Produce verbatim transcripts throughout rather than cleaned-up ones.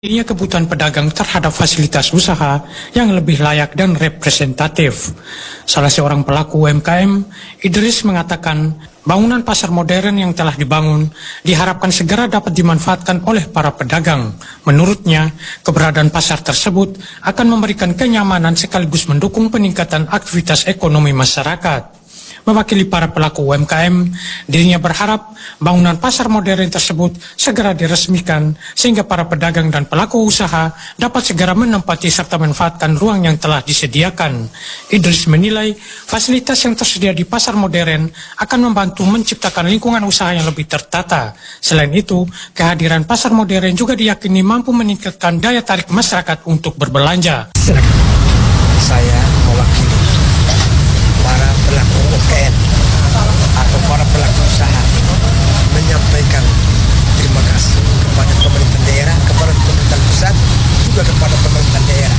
Ini kebutuhan pedagang terhadap fasilitas usaha yang lebih layak dan representatif. Salah seorang pelaku U M K M, Idris, mengatakan bangunan pasar modern yang telah dibangun diharapkan segera dapat dimanfaatkan oleh para pedagang. Menurutnya, keberadaan pasar tersebut akan memberikan kenyamanan sekaligus mendukung peningkatan aktivitas ekonomi masyarakat. Mewakili para pelaku U M K M, dirinya berharap bangunan pasar modern tersebut segera diresmikan sehingga para pedagang dan pelaku usaha dapat segera menempati serta memanfaatkan ruang yang telah disediakan. Idris menilai fasilitas yang tersedia di pasar modern akan membantu menciptakan lingkungan usaha yang lebih tertata. Selain itu, kehadiran pasar modern juga diyakini mampu meningkatkan daya tarik masyarakat untuk berbelanja. Saya mewakili para pelaku U M K M atau para pelaku usaha menyampaikan terima kasih kepada pemerintah daerah, kepada pemerintah pusat, juga kepada pemerintah daerah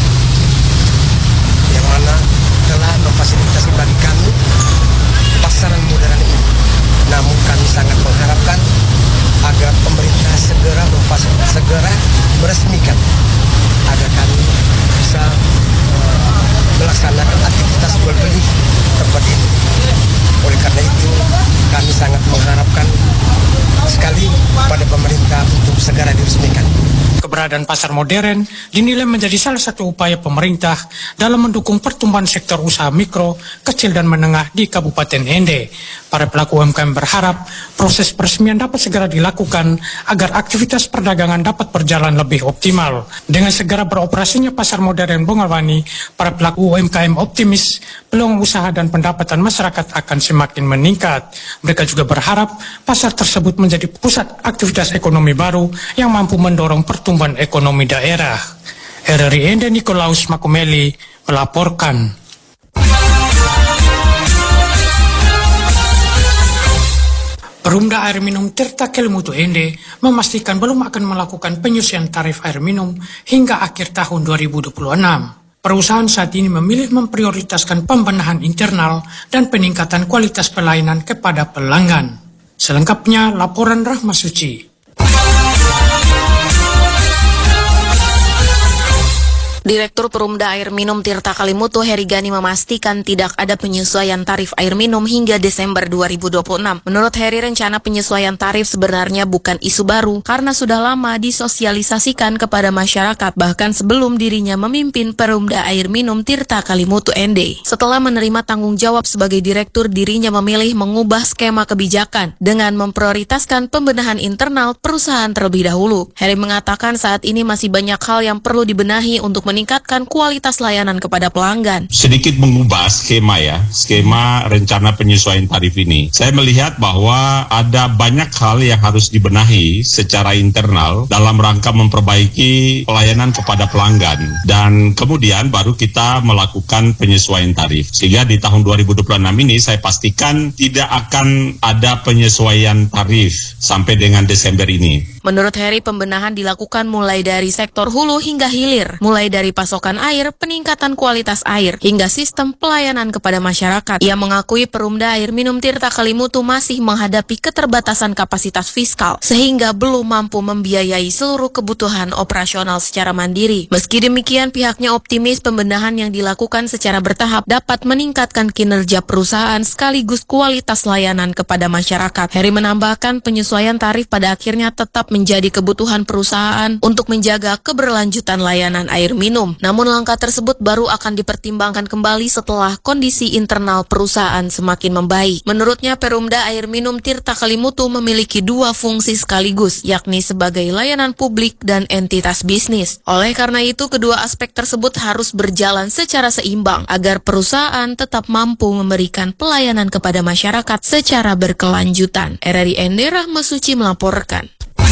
yang mana telah memfasilitasi bagi kami pasaran modern ini. Namun kami sangat mengharapkan agar pemerintah segera memfasilitasi, segera meresmikan agar kami bisa melaksanakan aktivitas jual beli tempat ini. Oleh karena itu, kami sangat mengharapkan sekali pada pemerintah untuk segera diresmikan. Keberadaan pasar modern dinilai menjadi salah satu upaya pemerintah dalam mendukung pertumbuhan sektor usaha mikro, kecil dan menengah di Kabupaten Ende. Para pelaku U M K M berharap proses peresmian dapat segera dilakukan agar aktivitas perdagangan dapat berjalan lebih optimal. Dengan segera beroperasinya pasar modern Bongawani, para pelaku U M K M optimis peluang usaha dan pendapatan masyarakat akan semakin meningkat. Mereka juga berharap pasar tersebut menjadi pusat aktivitas ekonomi baru yang mampu mendorong pertumbuhan ekonomi daerah. R R I Ende Nikolaus Makumeli melaporkan. Perumda Air Minum Tirta Kelimutu Ende memastikan belum akan melakukan penyusuan tarif air minum hingga akhir tahun dua ribu dua puluh enam. Perusahaan saat ini memilih memprioritaskan pembenahan internal dan peningkatan kualitas pelayanan kepada pelanggan. Selengkapnya laporan Rahma Suci. Direktur Perumda Air Minum Tirta Kelimutu Heri Gani memastikan tidak ada penyesuaian tarif air minum hingga Desember dua ribu dua puluh enam. Menurut Heri, rencana penyesuaian tarif sebenarnya bukan isu baru karena sudah lama disosialisasikan kepada masyarakat bahkan sebelum dirinya memimpin Perumda Air Minum Tirta Kelimutu Ende. Setelah menerima tanggung jawab sebagai direktur, dirinya memilih mengubah skema kebijakan dengan memprioritaskan pembenahan internal perusahaan terlebih dahulu. Heri mengatakan saat ini masih banyak hal yang perlu dibenahi untuk meningkatkan kualitas layanan kepada pelanggan. Sedikit mengubah skema ya, skema rencana penyesuaian tarif ini. Saya melihat bahwa ada banyak hal yang harus dibenahi secara internal dalam rangka memperbaiki pelayanan kepada pelanggan. Dan kemudian baru kita melakukan penyesuaian tarif. Sehingga di tahun dua ribu dua puluh enam ini saya pastikan tidak akan ada penyesuaian tarif sampai dengan Desember ini. Menurut Heri, pembenahan dilakukan mulai dari sektor hulu hingga hilir, mulai dari pasokan air, peningkatan kualitas air, hingga sistem pelayanan kepada masyarakat. Ia mengakui Perumda Air Minum Tirta Kelimutu masih menghadapi keterbatasan kapasitas fiskal, sehingga belum mampu membiayai seluruh kebutuhan operasional secara mandiri. Meski demikian, pihaknya optimis pembenahan yang dilakukan secara bertahap dapat meningkatkan kinerja perusahaan sekaligus kualitas layanan kepada masyarakat. Heri menambahkan penyesuaian tarif pada akhirnya tetap menjadi kebutuhan perusahaan untuk menjaga keberlanjutan layanan air minum. Namun langkah tersebut baru akan dipertimbangkan kembali setelah kondisi internal perusahaan semakin membaik. Menurutnya, Perumda Air Minum Tirta Kelimutu memiliki dua fungsi sekaligus, yakni sebagai layanan publik dan entitas bisnis. Oleh karena itu, kedua aspek tersebut harus berjalan secara seimbang agar perusahaan tetap mampu memberikan pelayanan kepada masyarakat secara berkelanjutan. R R I Ende Rahma Suci melaporkan.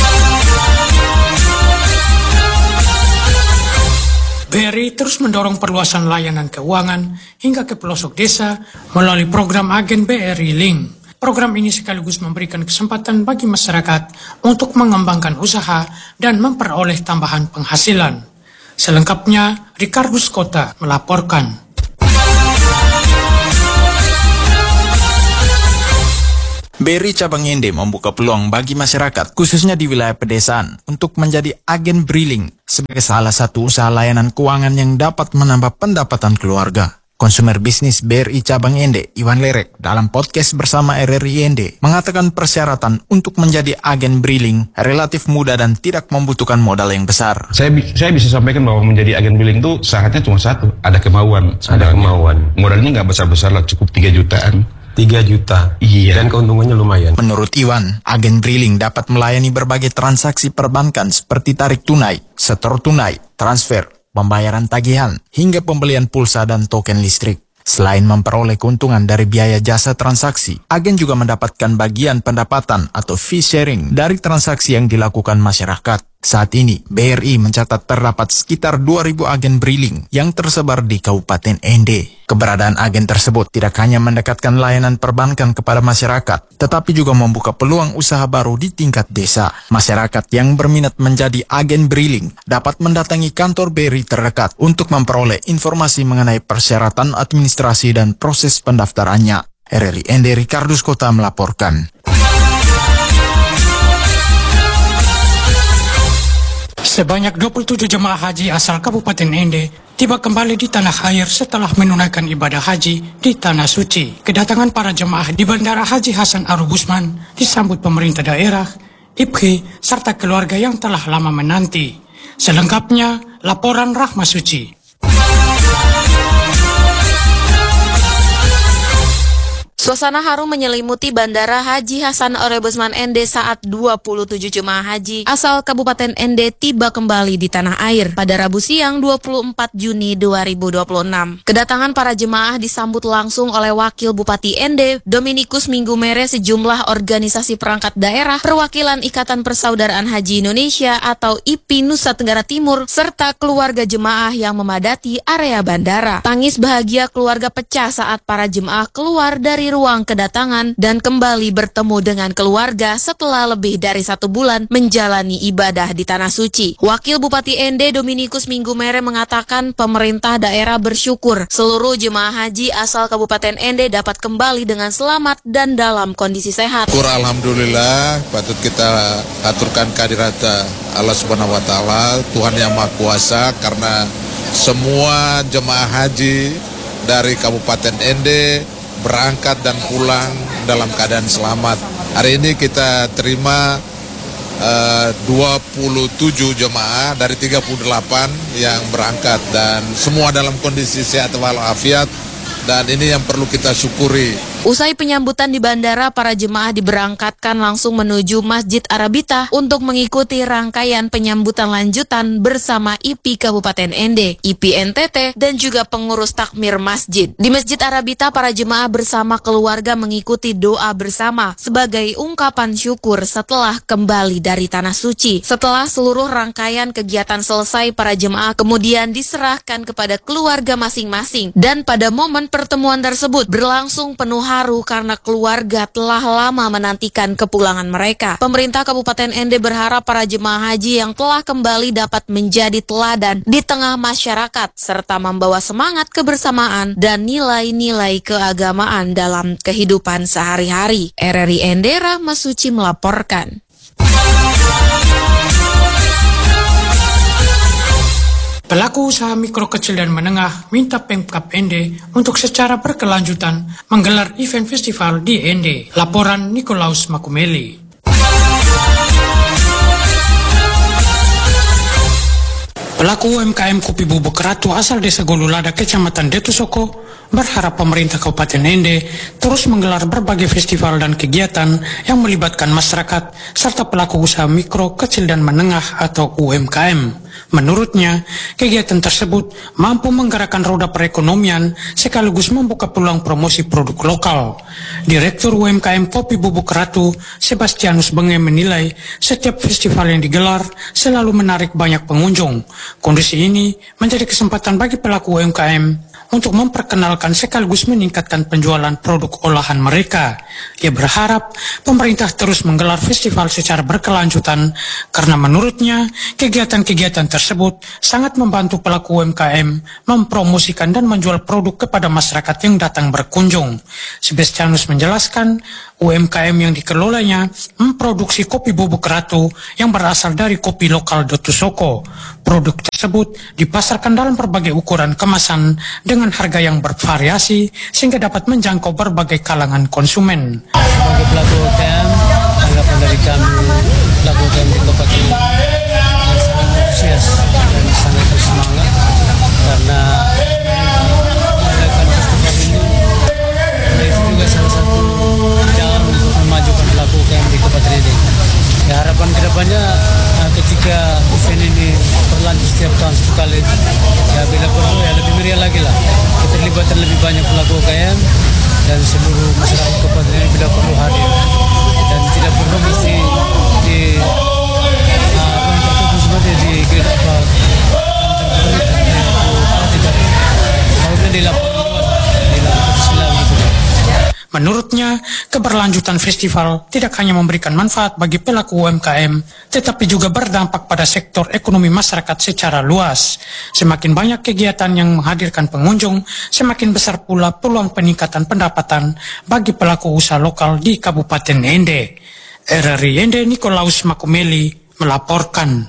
B R I terus mendorong perluasan layanan keuangan hingga ke pelosok desa melalui program agen B R I Link. Program ini sekaligus memberikan kesempatan bagi masyarakat untuk mengembangkan usaha dan memperoleh tambahan penghasilan. Selengkapnya, Ricardus Kota melaporkan. B B R I Cabang Ende membuka peluang bagi masyarakat, khususnya di wilayah pedesaan, untuk menjadi agen briling sebagai salah satu usaha layanan keuangan yang dapat menambah pendapatan keluarga. Konsumer bisnis B R I Cabang Ende, Iwan Lerek, dalam podcast bersama R R I Ende, mengatakan persyaratan untuk menjadi agen briling relatif mudah dan tidak membutuhkan modal yang besar. Saya, saya bisa sampaikan bahwa menjadi agen briling itu syaratnya cuma satu, ada kemauan. Ada kemauan. Modalnya nggak besar-besar lah, cukup tiga jutaan. tiga juta. Iya. Dan keuntungannya lumayan. Menurut Iwan, agen briling dapat melayani berbagai transaksi perbankan seperti tarik tunai, setor tunai, transfer, pembayaran tagihan, hingga pembelian pulsa dan token listrik. Selain memperoleh keuntungan dari biaya jasa transaksi, agen juga mendapatkan bagian pendapatan atau fee sharing dari transaksi yang dilakukan masyarakat. Saat ini, B R I mencatat terdapat sekitar dua ribu agen briling yang tersebar di Kabupaten Ende. Keberadaan agen tersebut tidak hanya mendekatkan layanan perbankan kepada masyarakat, tetapi juga membuka peluang usaha baru di tingkat desa. Masyarakat yang berminat menjadi agen briling dapat mendatangi kantor B R I terdekat untuk memperoleh informasi mengenai persyaratan administrasi dan proses pendaftarannya. R R I Ende Ricardus Kota melaporkan. Sebanyak dua puluh tujuh jemaah haji asal Kabupaten Ende tiba kembali di tanah air setelah menunaikan ibadah haji di Tanah Suci. Kedatangan para jemaah di Bandara Haji Hasan Arub Usman disambut pemerintah daerah, I P H I, serta keluarga yang telah lama menanti. Selengkapnya, laporan Rahma Suci. Suasana harum menyelimuti Bandara Haji Hasan Arub Usman Ende saat dua puluh tujuh jemaah haji asal Kabupaten Ende tiba kembali di tanah air pada Rabu siang dua puluh empat Juni dua ribu dua puluh enam. Kedatangan para jemaah disambut langsung oleh Wakil Bupati Ende, Dominikus Minggumere, sejumlah organisasi perangkat daerah, perwakilan Ikatan Persaudaraan Haji Indonesia atau I P I Nusa Tenggara Timur, serta keluarga jemaah yang memadati area bandara. Tangis bahagia keluarga pecah saat para jemaah keluar dari ruang kedatangan dan kembali bertemu dengan keluarga setelah lebih dari satu bulan menjalani ibadah di Tanah Suci. Wakil Bupati Ende Dominikus Minggumere mengatakan pemerintah daerah bersyukur seluruh jemaah haji asal Kabupaten Ende dapat kembali dengan selamat dan dalam kondisi sehat. Syukur alhamdulillah, patut kita aturkan kehadirat Allah Subhanahu wa taala, Tuhan yang Maha Kuasa, karena semua jemaah haji dari Kabupaten Ende berangkat dan pulang dalam keadaan selamat. Hari ini kita terima uh, dua puluh tujuh jemaah dari tiga puluh delapan yang berangkat dan semua dalam kondisi sehat walafiat, dan ini yang perlu kita syukuri. Usai penyambutan di bandara, para jemaah diberangkatkan langsung menuju Masjid Arabita untuk mengikuti rangkaian penyambutan lanjutan bersama I P I Kabupaten Ende, I P I N T T, dan juga pengurus takmir masjid. Di Masjid Arabita, para jemaah bersama keluarga mengikuti doa bersama sebagai ungkapan syukur setelah kembali dari Tanah Suci. Setelah seluruh rangkaian kegiatan selesai, para jemaah kemudian diserahkan kepada keluarga masing-masing, dan pada momen pertemuan tersebut berlangsung penuh haru karena keluarga telah lama menantikan kepulangan mereka. Pemerintah Kabupaten Ende berharap para jemaah haji yang telah kembali dapat menjadi teladan di tengah masyarakat serta membawa semangat kebersamaan dan nilai-nilai keagamaan dalam kehidupan sehari-hari. R R I Ende, Rahma Suci melaporkan. Pelaku usaha mikro kecil dan menengah minta Pemkab Ende untuk secara berkelanjutan menggelar event festival di Ende. Laporan Nikolaus Makumeli. Pelaku U M K M kopi bubuk ratu asal Desa Golulada, Kecamatan Detusoko, berharap pemerintah Kabupaten Ende terus menggelar berbagai festival dan kegiatan yang melibatkan masyarakat serta pelaku usaha mikro, kecil dan menengah atau U M K M. Menurutnya, kegiatan tersebut mampu menggerakkan roda perekonomian sekaligus membuka peluang promosi produk lokal. Direktur U M K M Kopi Bubuk Ratu, Sebastianus Benge, menilai setiap festival yang digelar selalu menarik banyak pengunjung. Kondisi ini menjadi kesempatan bagi pelaku U M K M untuk memperkenalkan sekaligus meningkatkan penjualan produk olahan mereka. Ia berharap pemerintah terus menggelar festival secara berkelanjutan karena menurutnya kegiatan-kegiatan tersebut sangat membantu pelaku U M K M mempromosikan dan menjual produk kepada masyarakat yang datang berkunjung. Sebastianus menjelaskan U M K M yang dikelolanya memproduksi kopi bubuk Ratu yang berasal dari kopi lokal Dotusoko. Produk tersebut dipasarkan dalam berbagai ukuran kemasan dengan harga yang bervariasi sehingga dapat menjangkau berbagai kalangan konsumen. Sebagai pelaku U M K M, tanggapan dari kami pelaku U M K M di Kabupaten ini sangat antusias dan sangat bersemangat karena mengadakan festival ini dan itu juga salah satu jalan untuk memajukan pelaku U M K M di Kabupaten ini. Ya, harapan kedepannya uh, ketika event ini berlanjut setiap tahun sekali, ya bila perlu ya lebih meriah lagi lah, keterlibatan lebih banyak pelaku U M K M dan seluruh masyarakat Kabupaten ini bila perlu hadir dan tidak perlu mesti di uh, apa yang tertutup seperti di gereja apa tidak, kalau di lapangan di lapangan Islam gitu. Menurutnya, keberlanjutan festival tidak hanya memberikan manfaat bagi pelaku U M K M, tetapi juga berdampak pada sektor ekonomi masyarakat secara luas. Semakin banyak kegiatan yang menghadirkan pengunjung, semakin besar pula peluang peningkatan pendapatan bagi pelaku usaha lokal di Kabupaten Ende. R R I Ende, Nikolaus Makumeli melaporkan.